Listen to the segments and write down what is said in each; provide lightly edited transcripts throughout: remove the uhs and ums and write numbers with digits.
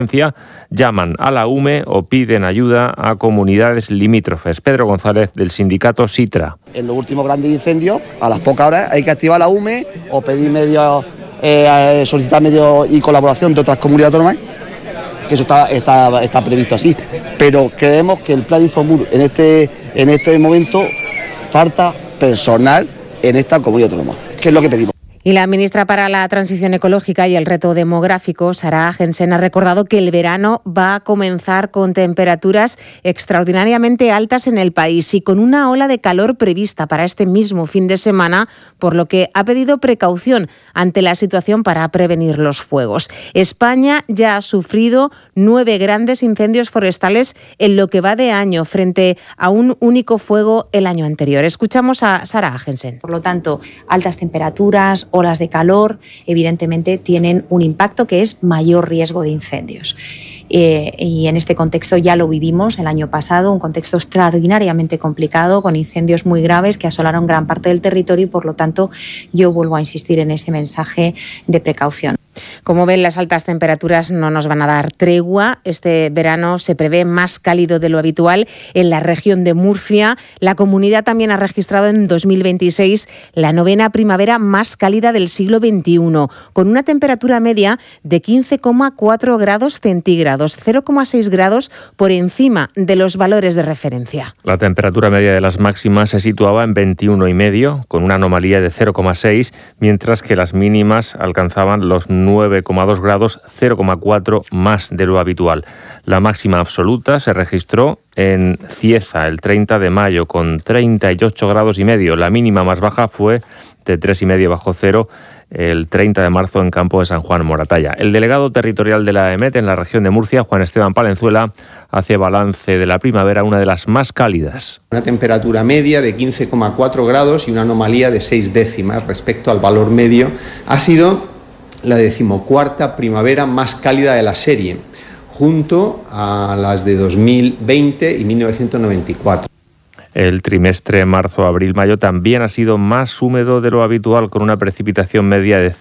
llaman a la UME o piden ayuda a comunidades limítrofes. Pedro González, del sindicato SITRA. En los últimos grandes incendios, a las pocas horas hay que activar la UME o pedir medios, solicitar medios y colaboración de otras comunidades autónomas, que eso está previsto así. Pero creemos que el plan Infomur en este momento falta personal en esta comunidad autónoma, que es lo que pedimos. Y la ministra para la Transición Ecológica y el Reto Demográfico, Sara Agensen, ha recordado que el verano va a comenzar con temperaturas extraordinariamente altas en el país y con una ola de calor prevista para este mismo fin de semana, por lo que ha pedido precaución ante la situación para prevenir los fuegos. España ya ha sufrido 9 grandes incendios forestales en lo que va de año, frente a un único fuego el año anterior. Escuchamos a Sara Agensen. Por lo tanto, altas temperaturas, olas de calor, evidentemente tienen un impacto que es mayor riesgo de incendios. Y en este contexto ya lo vivimos el año pasado, un contexto extraordinariamente complicado, con incendios muy graves que asolaron gran parte del territorio y, por lo tanto, yo vuelvo a insistir en ese mensaje de precaución. Como ven, las altas temperaturas no nos van a dar tregua. Este verano se prevé más cálido de lo habitual en la región de Murcia. La comunidad también ha registrado en 2026 la 9ª primavera más cálida del siglo XXI, con una temperatura media de 15,4 grados centígrados, 0,6 grados por encima de los valores de referencia. La temperatura media de las máximas se situaba en 21,5, con una anomalía de 0,6, mientras que las mínimas alcanzaban los 9,2 grados, 0,4 más de lo habitual. La máxima absoluta se registró en Cieza el 30 de mayo con 38 grados y medio. La mínima más baja fue de 3,5 bajo cero el 30 de marzo en Campo de San Juan, Moratalla. El delegado territorial de la EMET en la región de Murcia, Juan Esteban Palenzuela, hace balance de la primavera, una de las más cálidas. Una temperatura media de 15,4 grados y una anomalía de 6 décimas respecto al valor medio. Ha sido la 14ª primavera más cálida de la serie, junto a las de 2020 y 1994. El trimestre marzo-abril-mayo también ha sido más húmedo de lo habitual, con una precipitación media de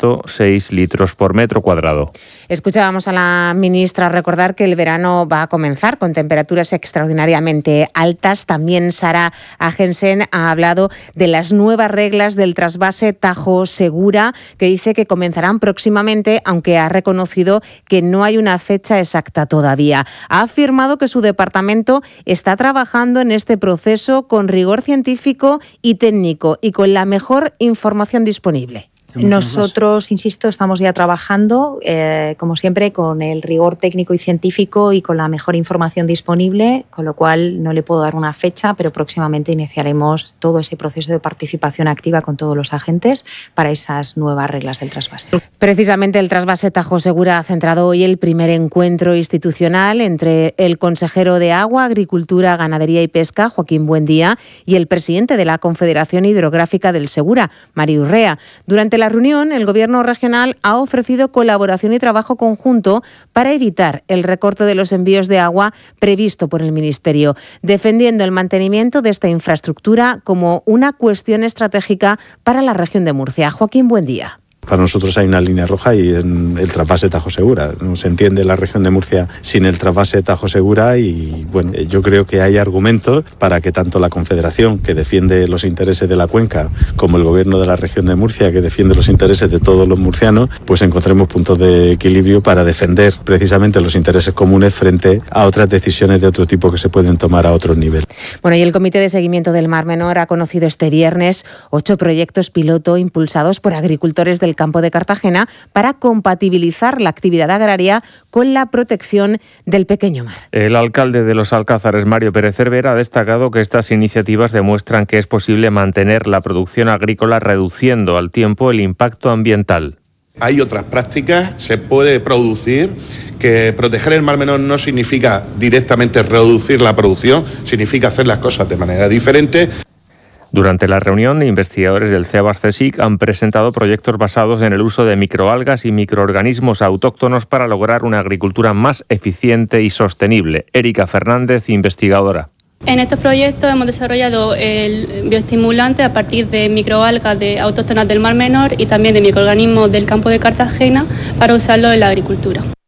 106 litros por metro cuadrado. Escuchábamos a la ministra recordar que el verano va a comenzar con temperaturas extraordinariamente altas. También Sara Agensen ha hablado de las nuevas reglas del trasvase Tajo Segura, que dice que comenzarán próximamente, aunque ha reconocido que no hay una fecha exacta todavía. Ha afirmado que su departamento está trabajando en este proceso con rigor científico y técnico y con la mejor información disponible. Nosotros, insisto, estamos ya trabajando, como siempre, con el rigor técnico y científico y con la mejor información disponible, con lo cual no le puedo dar una fecha, pero próximamente iniciaremos todo ese proceso de participación activa con todos los agentes para esas nuevas reglas del trasvase. Precisamente el trasvase Tajo Segura ha centrado hoy el primer encuentro institucional entre el consejero de Agua, Agricultura, Ganadería y Pesca, Joaquín Buendía, y el presidente de la Confederación Hidrográfica del Segura, Mario Urrea. Durante la reunión, el Gobierno regional ha ofrecido colaboración y trabajo conjunto para evitar el recorte de los envíos de agua previsto por el Ministerio, defendiendo el mantenimiento de esta infraestructura como una cuestión estratégica para la región de Murcia. Joaquín Buendía. Para nosotros hay una línea roja y en el trasvase Tajo Segura. No se entiende la región de Murcia sin el trasvase Tajo Segura y bueno, yo creo que hay argumentos para que tanto la Confederación, que defiende los intereses de la cuenca, como el Gobierno de la región de Murcia, que defiende los intereses de todos los murcianos, pues encontremos puntos de equilibrio para defender precisamente los intereses comunes frente a otras decisiones de otro tipo que se pueden tomar a otro nivel. Bueno, y el Comité de Seguimiento del Mar Menor ha conocido este viernes 8 proyectos piloto impulsados por agricultores del Campo de Cartagena para compatibilizar la actividad agraria con la protección del pequeño mar. El alcalde de Los Alcázares, Mario Pérez Cervera, ha destacado que estas iniciativas demuestran que es posible mantener la producción agrícola reduciendo al tiempo el impacto ambiental. Hay otras prácticas, se puede producir, que proteger el Mar Menor no significa directamente reducir la producción, significa hacer las cosas de manera diferente. Durante la reunión, investigadores del CEBAS-CSIC han presentado proyectos basados en el uso de microalgas y microorganismos autóctonos para lograr una agricultura más eficiente y sostenible. Erika Fernández, investigadora. En estos proyectos hemos desarrollado el bioestimulante a partir de microalgas autóctonas del Mar Menor y también de microorganismos del Campo de Cartagena para usarlo en la agricultura.